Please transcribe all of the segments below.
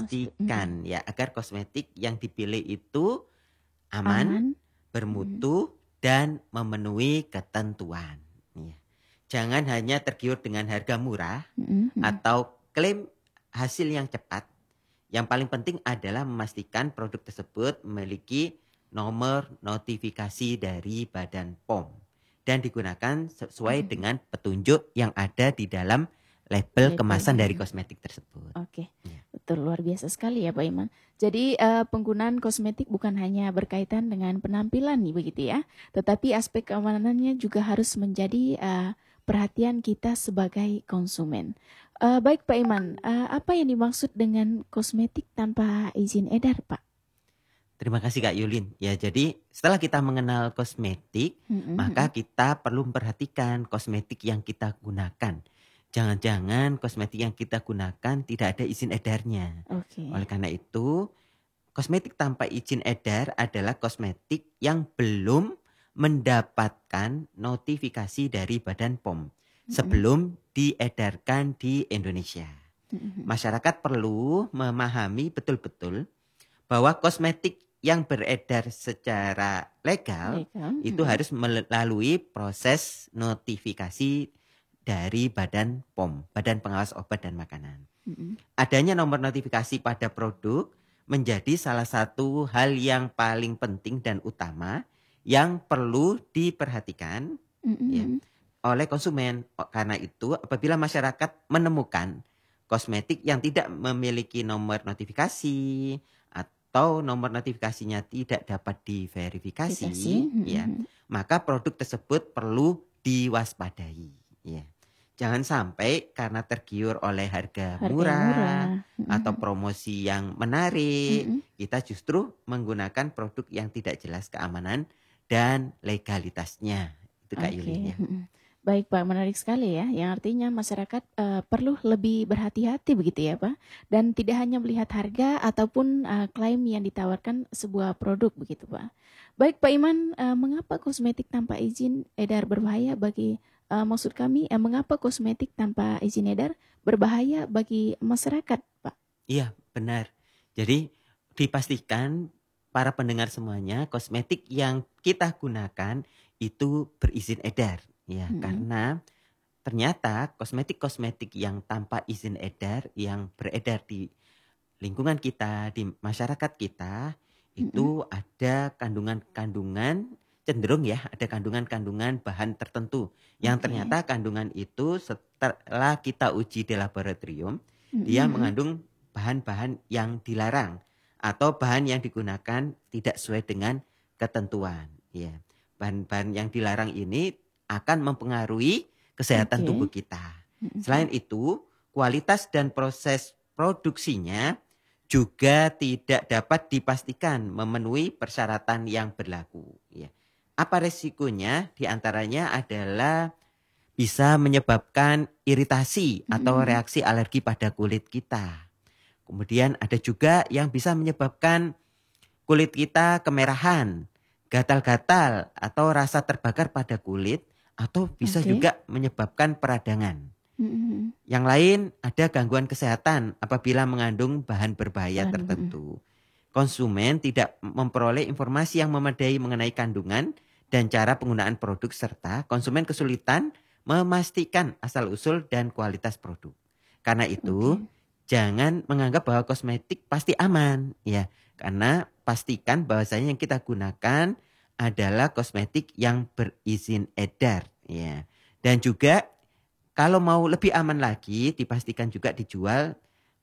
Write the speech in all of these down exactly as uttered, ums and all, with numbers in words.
memastikan ya agar kosmetik yang dipilih itu aman, Aman. bermutu, dan memenuhi ketentuan. Ya. Jangan hanya tergiur dengan harga murah Mhm mhm. atau klaim hasil yang cepat. Yang paling penting adalah memastikan produk tersebut memiliki nomor notifikasi dari Badan P O M dan digunakan sesuai dengan petunjuk yang ada di dalam label kemasan dari Labelnya. kosmetik tersebut. Oke, Ya. betul, luar biasa sekali ya Pak Iman. Jadi uh, penggunaan kosmetik bukan hanya berkaitan dengan penampilan nih begitu ya, tetapi aspek keamanannya juga harus menjadi uh, perhatian kita sebagai konsumen. Uh, baik Pak Iman, uh, apa yang dimaksud dengan kosmetik tanpa izin edar Pak? Terima kasih Kak Yulin. Ya, jadi setelah kita mengenal kosmetik, Mm-mm, maka mm-mm. kita perlu memperhatikan kosmetik yang kita gunakan. Jangan-jangan kosmetik yang kita gunakan tidak ada izin edarnya. Oke. Oleh karena itu, kosmetik tanpa izin edar adalah kosmetik yang belum mendapatkan notifikasi dari Badan P O M Mm-mm, sebelum diedarkan di Indonesia. mm-mm. Masyarakat perlu memahami betul-betul bahwa kosmetik yang beredar secara legal Legal. itu Mm-mm, harus melalui proses notifikasi dari Badan P O M, Badan Pengawas Obat dan Makanan. mm-mm. Adanya nomor notifikasi pada produk menjadi salah satu hal yang paling penting dan utama yang perlu diperhatikan ya, Mm-mm. oleh konsumen. Karena itu, apabila masyarakat menemukan kosmetik yang tidak memiliki nomor notifikasi atau nomor notifikasinya tidak dapat diverifikasi, Aplikasi. ya, Mm-mm. maka produk tersebut perlu diwaspadai. Ya. Jangan sampai karena tergiur oleh harga Harga yang murah murah. atau Mm-mm. promosi yang menarik, Mm-mm. kita justru menggunakan produk yang tidak jelas keamanan dan legalitasnya. Itu Kak Oke, Yulin ya. mm-mm. Baik Pak, menarik sekali ya. Yang artinya masyarakat eh, perlu lebih berhati-hati begitu ya Pak, dan tidak hanya melihat harga ataupun eh, klaim yang ditawarkan sebuah produk begitu Pak. Baik Pak Iman, eh, mengapa kosmetik tanpa izin edar berbahaya bagi eh, maksud kami eh, mengapa kosmetik tanpa izin edar berbahaya bagi masyarakat Pak? Iya, benar. Jadi dipastikan para pendengar semuanya kosmetik yang kita gunakan itu berizin edar ya, Mm-mm. karena ternyata kosmetik-kosmetik yang tanpa izin edar yang beredar di lingkungan kita, di masyarakat kita Mm-mm. itu ada kandungan-kandungan cenderung ya, ada kandungan-kandungan bahan tertentu yang Oke. ternyata kandungan itu setelah kita uji di laboratorium dia Mm-mm. mengandung bahan-bahan yang dilarang atau bahan yang digunakan tidak sesuai dengan ketentuan. Ya, bahan-bahan yang dilarang ini akan mempengaruhi kesehatan tubuh Oke. kita. Mm-mm. Selain itu, kualitas dan proses produksinya juga tidak dapat dipastikan memenuhi persyaratan yang berlaku. Ya. Apa resikonya? Di antaranya adalah bisa menyebabkan iritasi atau Mm-mm. reaksi alergi pada kulit kita. Kemudian ada juga yang bisa menyebabkan kulit kita kemerahan, gatal-gatal atau rasa terbakar pada kulit atau bisa Oke. juga menyebabkan peradangan. Mm-mm. Yang lain ada gangguan kesehatan apabila mengandung bahan berbahaya Bahan. Mm-mm. tertentu. Konsumen tidak memperoleh informasi yang memadai mengenai kandungan dan cara penggunaan produk serta konsumen kesulitan memastikan asal-usul dan kualitas produk. Karena itu, Oke. jangan menganggap bahwa kosmetik pasti aman ya. Karena pastikan bahwasanya yang kita gunakan adalah kosmetik yang berizin edar ya. Dan juga kalau mau lebih aman lagi, dipastikan juga dijual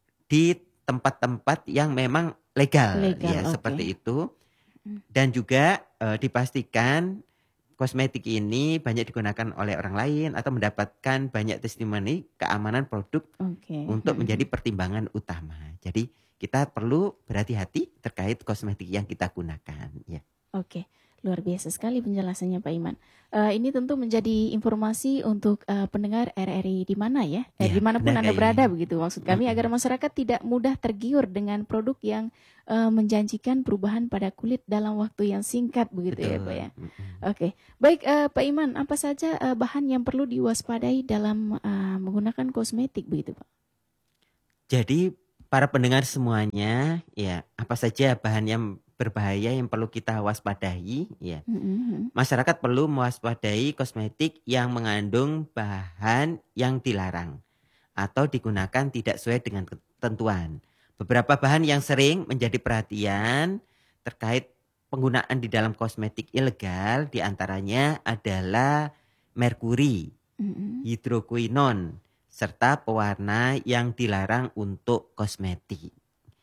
di tempat-tempat yang memang legal, Legal, ya oke. seperti itu. Mm. Dan juga eh, dipastikan kosmetik ini banyak digunakan oleh orang lain atau mendapatkan banyak testimoni keamanan produk Oke. untuk menjadi Mm-mm. pertimbangan utama. Jadi kita perlu berhati-hati terkait kosmetik yang kita gunakan. Ya. Oke, luar biasa sekali penjelasannya Pak Iman. Eh, ini tentu menjadi informasi untuk eh, pendengar R R I di mana ya, eh, Ya, dimanapun benar Anda Kak berada Yulin. begitu. Maksud kami agar Mm-mm. masyarakat tidak mudah tergiur dengan produk yang eh, menjanjikan perubahan pada kulit dalam waktu yang singkat begitu ya Pak ya. Betul. Mm-mm. Oke, baik eh, Pak Iman, apa saja eh, bahan yang perlu diwaspadai dalam eh, menggunakan kosmetik begitu Pak? Jadi para pendengar semuanya, ya, apa saja bahan yang berbahaya yang perlu kita waspadai, ya. Mhm. Masyarakat perlu mewaspadai kosmetik yang mengandung bahan yang dilarang atau digunakan tidak sesuai dengan ketentuan. Beberapa bahan yang sering menjadi perhatian terkait penggunaan di dalam kosmetik ilegal diantaranya adalah merkuri, Mhm. hidrokuinon, serta pewarna yang dilarang untuk kosmetik.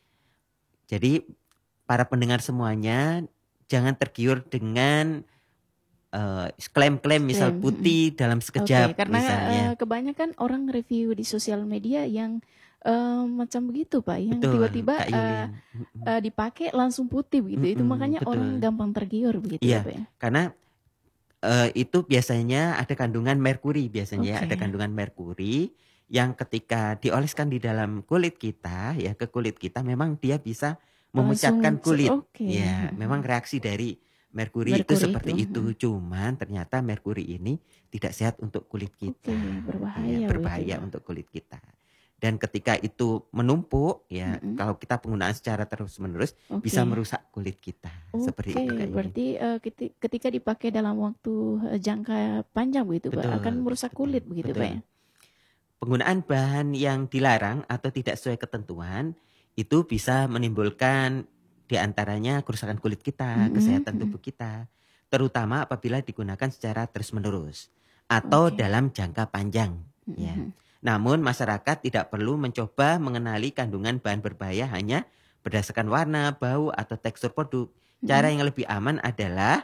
Jadi para pendengar semuanya jangan tergiur dengan uh, klaim-klaim misal Klaim, mhm. putih dalam Oke, sekejap karena misalnya. uh, kebanyakan orang review di sosial media yang uh, macam begitu Pak, yang Betul, tiba-tiba Kak uh, Yulin. Mm-mm. uh, dipakai langsung putih begitu. Itu Mm-mm, makanya orang betul. gampang tergiur begitu ya Iya, Pak ya. karena uh, itu biasanya ada kandungan merkuri biasanya, Oke. ada kandungan merkuri yang ketika dioleskan di dalam kulit kita, ya ke kulit kita memang dia bisa memecatkan Langsung, se- kulit. oke. Ya, memang Mhm. reaksi dari merkuri itu Merkuri seperti itu. itu. Mhm. Cuman ternyata merkuri ini tidak sehat untuk kulit Oke, kita. Iya, berbahaya begitu berbahaya ya. untuk kulit kita. Dan ketika itu menumpuk, ya Mhm. kalau kita penggunaan secara terus-menerus bisa Oke. merusak kulit kita. Seperti Oke, itu Kak Yulin. berarti uh, keti- ketika dipakai dalam waktu uh, jangka panjang begitu Pak, akan Betul, merusak betul, kulit begitu Pak betul. ya. Penggunaan bahan yang dilarang atau tidak sesuai ketentuan itu bisa menimbulkan diantaranya kerusakan kulit kita, Mhm, kesehatan mhm. tubuh kita, terutama apabila digunakan secara terus-menerus atau Oke. dalam jangka panjang. Ya. Mhm. Namun masyarakat tidak perlu mencoba mengenali kandungan bahan berbahaya hanya berdasarkan warna, bau, atau tekstur produk. Cara Mhm. yang lebih aman adalah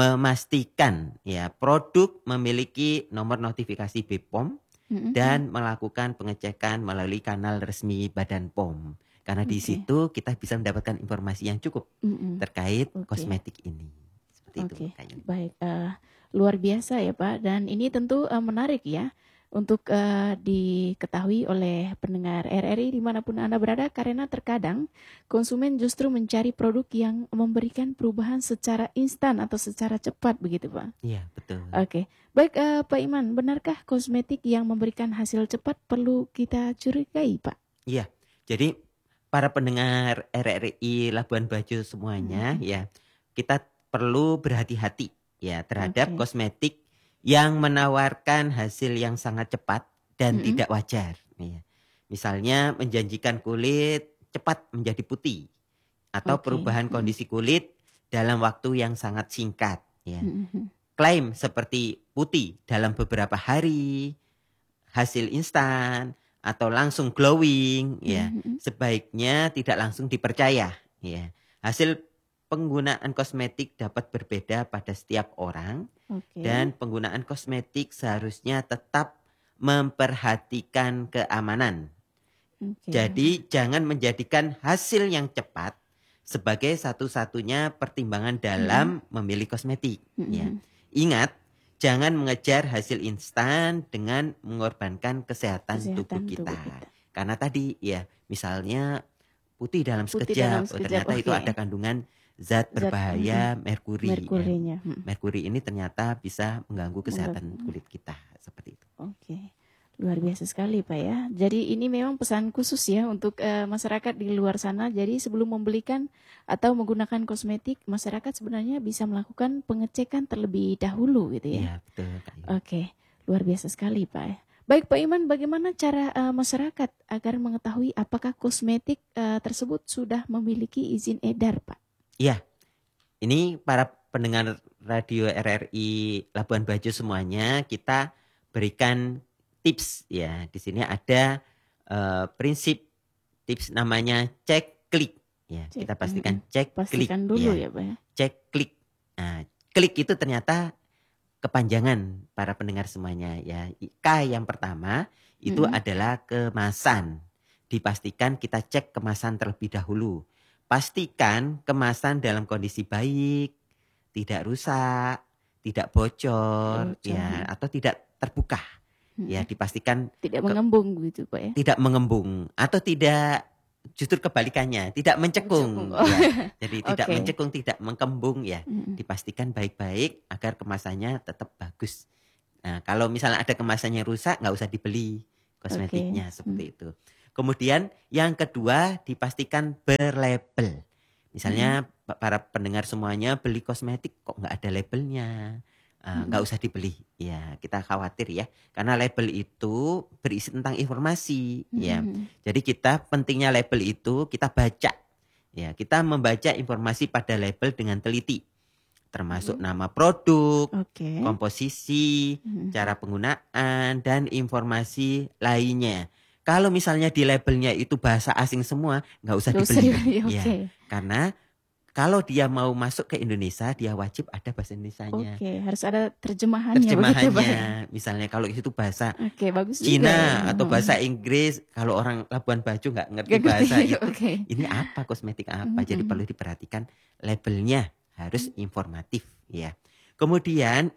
memastikan ya produk memiliki nomor notifikasi B P O M Mhm, mhm. dan melakukan pengecekan melalui kanal resmi Badan P O M. Karena di Oke. situ kita bisa mendapatkan informasi yang cukup Mhm. terkait Oke. kosmetik ini. Seperti itu Oke, Kak Yuli. baik. Uh, luar biasa ya Pak. Dan ini tentu uh, menarik ya untuk uh, diketahui oleh pendengar R R I dimanapun Anda berada, karena terkadang konsumen justru mencari produk yang memberikan perubahan secara instan atau secara cepat begitu Pak. Iya, betul. Oke, baik uh, Pak Iman, benarkah kosmetik yang memberikan hasil cepat perlu kita curigai Pak? Iya, jadi para pendengar R R I Labuan Bajo semuanya Mhm. ya, kita perlu berhati-hati ya terhadap Oke. kosmetik yang menawarkan hasil yang sangat cepat dan Mhm. tidak wajar. Ya. Misalnya menjanjikan kulit cepat menjadi putih atau Oke. perubahan Mhm. kondisi kulit dalam waktu yang sangat singkat. Ya. Mhm. Klaim seperti putih dalam beberapa hari, hasil instan, atau langsung glowing, ya Mhm. sebaiknya tidak langsung dipercaya. Ya. Hasil penggunaan kosmetik dapat berbeda pada setiap orang. Oke. Dan penggunaan kosmetik seharusnya tetap memperhatikan keamanan. Oke. Jadi jangan menjadikan hasil yang cepat sebagai satu-satunya pertimbangan dalam memilih kosmetik. Ya. Mhm. Ingat, jangan mengejar hasil instan dengan mengorbankan kesehatan, tubuh Kesehatan kita. tubuh kita. Karena tadi ya, misalnya putih dalam Putih dalam sekejap, oh, sekejap, ternyata itu oke. ada kandungan zat Zat, berbahaya mhm. merkuri. Ya. Merkurinya. Mhm. Merkuri ini ternyata bisa mengganggu kesehatan Mengganggu. kulit kita, seperti itu. Oke, luar biasa sekali Pak ya. Jadi ini memang pesan khusus ya untuk uh, masyarakat di luar sana. Jadi sebelum membelikan atau menggunakan kosmetik, masyarakat sebenarnya bisa melakukan pengecekan terlebih dahulu gitu ya. Iya, betul Kak Yuli. Oke, luar biasa sekali Pak ya. Baik Pak Iman, bagaimana cara uh, masyarakat agar mengetahui apakah kosmetik uh, tersebut sudah memiliki izin edar Pak? Iya, ini para pendengar radio R R I Labuan Bajo semuanya, kita berikan tips ya. Di sini ada uh, prinsip tips namanya cek klik ya. Cek, Kita pastikan mm-mm. cek klik Pastikan dulu ya. ya Pak ya. Cek klik. Nah, klik itu ternyata kepanjangan para pendengar semuanya ya. K yang pertama itu Mm-mm. adalah kemasan. Dipastikan kita cek kemasan terlebih dahulu. Pastikan kemasan dalam kondisi baik, tidak rusak, tidak bocor, Bocor. ya atau tidak terbuka. Mm-mm. Ya, dipastikan tidak ke, mengembung gitu Pak ya. Tidak mengembung atau tidak, justru kebalikannya, tidak mencekung. Mencekung. Oh. Ya. Jadi tidak Oke. mencekung, tidak mengembung ya. Mm-mm. Dipastikan baik-baik agar kemasannya tetap bagus. Nah, kalau misalnya ada kemasannya rusak, nggak usah dibeli kosmetiknya, Oke. seperti Hmm. itu. Kemudian yang kedua dipastikan berlabel. Misalnya mm-hmm. para pendengar semuanya beli kosmetik kok nggak ada labelnya, uh, nggak usah dibeli. Ya kita khawatir ya, karena label itu berisi tentang informasi. Mm-hmm. Ya, jadi kita pentingnya label itu kita baca. Ya, kita membaca informasi pada label dengan teliti, termasuk mm-hmm. nama produk, okay. komposisi, mm-hmm. cara penggunaan, dan informasi lainnya. Kalau misalnya di labelnya itu bahasa asing semua, nggak usah Gak dibeli. Usah dibeli okay. Ya, karena kalau dia mau masuk ke Indonesia, dia wajib ada bahasa Indonesianya. Oke, okay, harus ada terjemahannya. Terjemahannya, begitu, misalnya kalau itu bahasa okay, bagus Cina juga, atau bahasa Inggris, kalau orang Labuan Bajo nggak ngerti gak bahasa ngerti, itu, okay. ini apa kosmetik apa? Mm-hmm. Jadi perlu diperhatikan labelnya harus mm-hmm. informatif, ya. Kemudian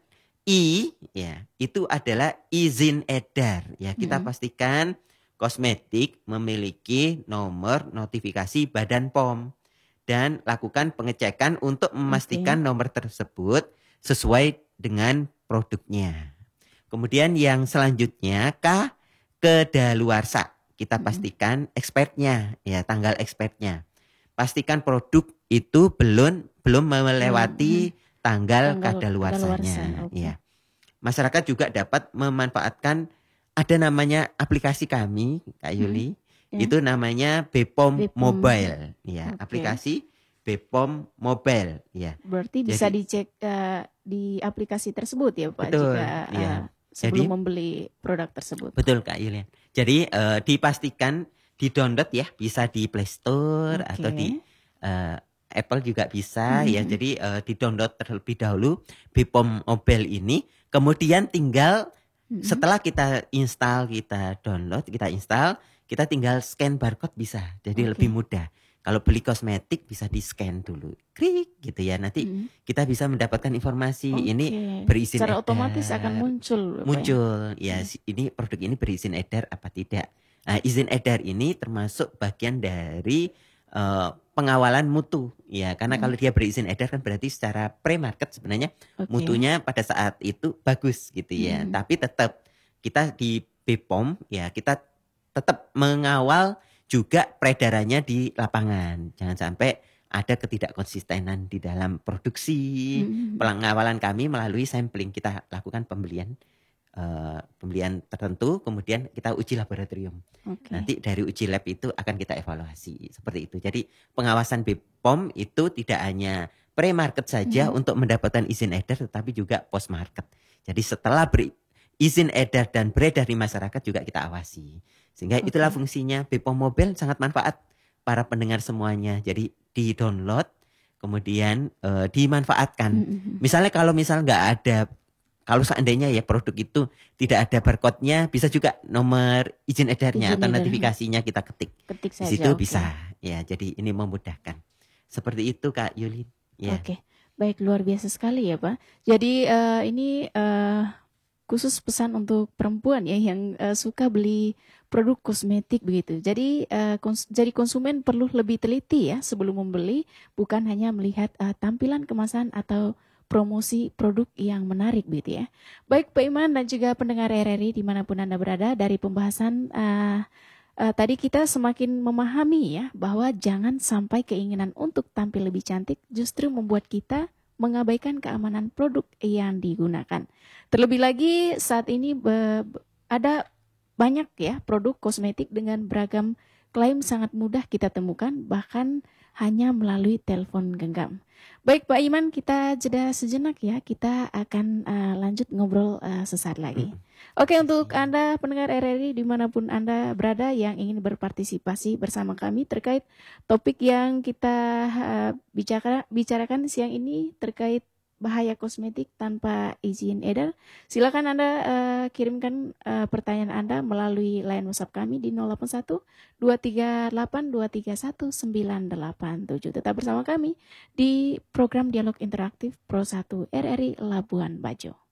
I, ya, itu adalah izin edar, ya. Kita mm-hmm. pastikan kosmetik memiliki nomor notifikasi Badan P O M dan lakukan pengecekan untuk memastikan okay. nomor tersebut sesuai dengan produknya. Kemudian yang selanjutnya K, kedaluarsa. Kita pastikan expirednya, ya, tanggal expirednya. Pastikan produk itu belum belum melewati hmm. tanggal, tanggal kadaluarsanya. Okay. Ya. Masyarakat juga dapat memanfaatkan, ada namanya aplikasi kami, Kak Yuli, hmm. ya. Itu namanya B P O M, B P O M. Mobile, ya, okay. aplikasi B P O M Mobile, ya. Berarti bisa Jadi, dicek uh, di aplikasi tersebut ya Pak, betul, jika uh, ya. sebelum Jadi, membeli produk tersebut. Betul Kak Yulian. Jadi uh, dipastikan di-download ya, bisa di Play Store okay. atau di uh, Apple juga bisa, hmm. ya. Jadi uh, di-download terlebih dahulu B P O M Mobile ini, kemudian tinggal hmm. setelah kita install, kita download, kita install, kita tinggal scan barcode bisa. Jadi okay. lebih mudah. Kalau beli kosmetik bisa di-scan dulu, klik gitu ya. Nanti hmm. kita bisa mendapatkan informasi okay. ini berizin secara edar. Otomatis akan muncul. Muncul, ya. Hmm. Ini produk ini berizin edar apa tidak. Nah, izin edar ini termasuk bagian dari uh, pengawalan mutu, ya. Karena hmm. kalau dia berizin edar kan berarti secara pre-market sebenarnya okay. mutunya pada saat itu bagus gitu ya. Hmm. Tapi tetap kita di B P O M ya kita tetap mengawal juga peredarannya di lapangan. Jangan sampai ada ketidakkonsistenan di dalam produksi. Hmm. Pengawalan kami melalui sampling, kita lakukan pembelian uh, pembelian tertentu, kemudian kita uji laboratorium. Okay. Nanti dari uji lab itu akan kita evaluasi seperti itu. Jadi pengawasan B P O M itu tidak hanya pre-market saja hmm. untuk mendapatkan izin edar, tetapi juga post-market. Jadi setelah berizin edar dan beredar di masyarakat juga kita awasi. Sehingga okay. itulah fungsinya B P O M Mobile, sangat manfaat para pendengar semuanya. Jadi di-download, kemudian uh, dimanfaatkan. Mm-hmm. Misalnya kalau misal nggak ada, kalau seandainya ya produk itu tidak ada barcode-nya, bisa juga nomor izin edarnya izin atau edar. Notifikasinya kita ketik. Ketik saja. Di situ okay. bisa. Ya, jadi ini memudahkan. Seperti itu Kak Yulin. Ya. Oke, okay. Baik, luar biasa sekali ya Pak. Jadi uh, ini uh, khusus pesan untuk perempuan ya yang uh, suka beli produk kosmetik begitu. Jadi uh, kons- jadi konsumen perlu lebih teliti ya sebelum membeli, bukan hanya melihat uh, tampilan kemasan atau promosi produk yang menarik begitu ya. Baik Pak Iman dan juga pendengar R R I dimanapun Anda berada, dari pembahasan uh, uh, tadi kita semakin memahami ya bahwa jangan sampai keinginan untuk tampil lebih cantik justru membuat kita mengabaikan keamanan produk yang digunakan. Terlebih lagi saat ini be- ada banyak ya produk kosmetik dengan beragam klaim sangat mudah kita temukan bahkan hanya melalui telepon genggam. Baik Pak Iman, kita jeda sejenak ya. Kita akan uh, lanjut ngobrol uh, sesaat lagi. Oke, untuk Anda pendengar R R I dimanapun Anda berada yang ingin berpartisipasi bersama kami terkait topik yang kita uh, bicara, bicarakan siang ini terkait bahaya kosmetik tanpa izin edar, silakan Anda uh, kirimkan uh, pertanyaan Anda melalui line WhatsApp kami di nol delapan satu dua tiga delapan dua tiga satu sembilan delapan tujuh. Tetap bersama kami di program Dialog Interaktif Pro satu R R I Labuan Bajo.